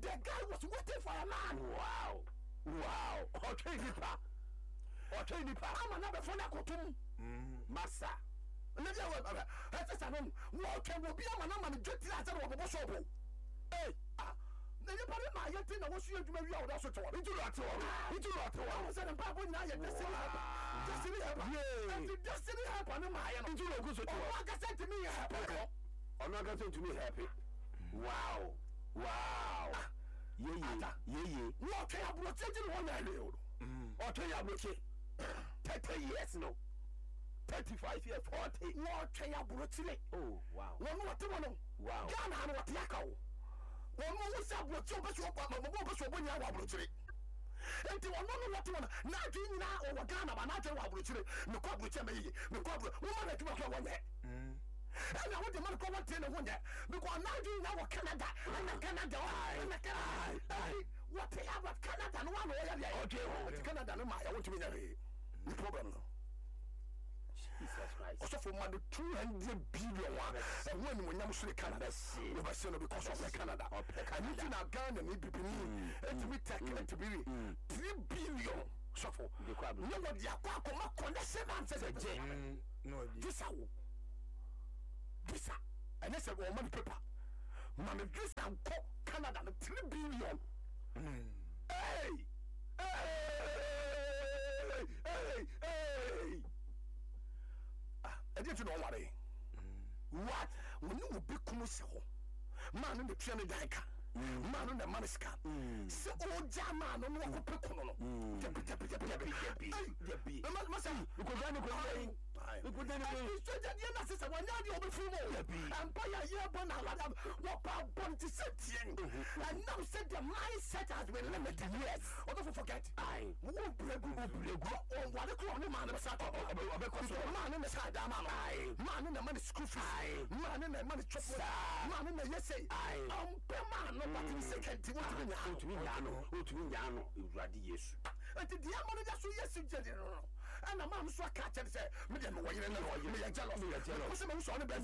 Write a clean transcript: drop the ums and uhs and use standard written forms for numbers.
the guy was waiting for a man. Wow. Okay, nipa. I'm another phone I got to Massa. Let's say what can be a man just as a robot. Hey, then you put my yet in a was you to maybe out also to into that. I was at a Bible now. Destiny happen. My into the good. Like I said to me, happy. I'm not going to be happy. Wow. Yeah. What can I protect in 1 year? Or tell you, 30 years no. 35 years, 40. What can I protect? Oh, wow. One what to know. Wow. Ghana and what Yako. One more was up with your best work, my mobile when you are protect. And to one what to know. Not doing now over Ghana, but not a protect. No corporate, no corporate. Woman at 1 day. And I want the man come to one day because now doing now Canada and Canada. What they have at Canada and one way. Okay, Canada, no, I want to be there. No problem. Jesus Christ. Also for money 200 billion and when you see Canada, we must say because of Canada. And you know Ghana and it we take it to be 3 billion. So for no what they are come connection man says no visa and that's a woman paper. Mamma visa and Canada 3 billion. Hey. I didn't know what when you will be commercial man in the train danka man in the manisca so old German no walk pekono and now said the mindset has been limited. Yes, don't forget I won't break on what the corner man man in the side man in the money school fees man in the money chop man in the yes say man no but second to me no ready yes and the man just so yes and the man so catch and say me dem wo yire na wo yire jealous so me so on be